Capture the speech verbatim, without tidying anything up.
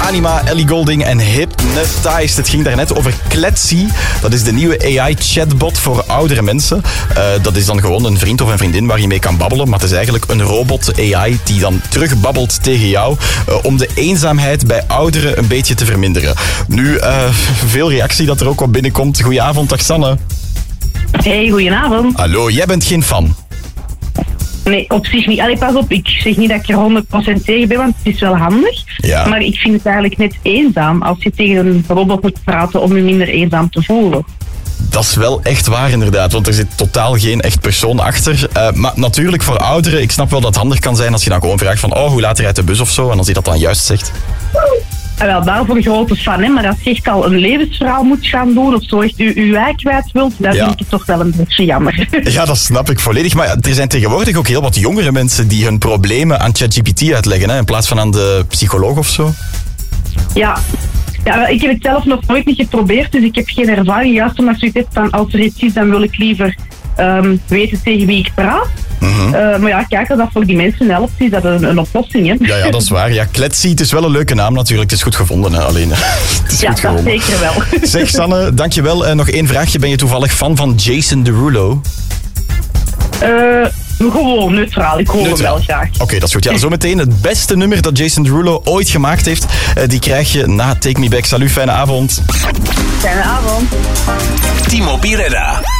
Anima, Ellie Goulding en Hypnotized. Het ging daarnet over Kletsi. Dat is de nieuwe A I-chatbot voor oudere mensen. Uh, dat is dan gewoon een vriend of een vriendin waar je mee kan babbelen. Maar het is eigenlijk een robot A I die dan terugbabbelt tegen jou. Uh, om de eenzaamheid bij ouderen een beetje te verminderen. Nu, uh, veel reactie dat er ook wat binnenkomt. Goedenavond, dag Sanne. Hey, goedenavond. Hallo, jij bent geen fan? Nee, op zich niet. Allee, pas op, ik zeg niet dat ik er honderd procent tegen ben, want het is wel handig. Ja. Maar ik vind het eigenlijk net eenzaam als je tegen een robot moet praten om je minder eenzaam te voelen. Dat is wel echt waar inderdaad, want er zit totaal geen echt persoon achter. Uh, maar natuurlijk voor ouderen, ik snap wel dat het handig kan zijn als je dan gewoon vraagt van oh, hoe laat rijdt de bus of zo, en als hij dat dan juist zegt. En wel, daarvoor een grote fan, hè, maar als je echt al een levensverhaal moet gaan doen of zo echt je, je wijk kwijt wilt, dan ja. vind ik het toch wel een beetje jammer. Ja, dat snap ik volledig. Maar er zijn tegenwoordig ook heel wat jongere mensen die hun problemen aan ChatGPT uitleggen, hè, in plaats van aan de psycholoog of zo. Ja. Ja, ik heb het zelf nog nooit niet geprobeerd, dus ik heb geen ervaring. Juist omdat je zegt van als er iets is, dan wil ik liever um, weten tegen wie ik praat. Mm-hmm. Uh, maar ja, kijk, als dat voor die mensen helpt, is dat een, een oplossing. Hè? Ja, ja, dat is waar. Ja, Kletsi, het is wel een leuke naam natuurlijk. Het is goed gevonden, hè, alleen. Het is ja, goed dat gewonnen. zeker wel. Zeg Sanne, dankjewel. Uh, nog één vraagje. Ben je toevallig fan van Jason Derulo? Uh, gewoon neutraal. Ik hoor neutraal. hem wel graag. Oké, okay, dat is goed. Ja, zometeen het beste nummer dat Jason Derulo ooit gemaakt heeft. Uh, die krijg je na Take Me Back. Salut, fijne avond. Fijne avond. Timo Pireda.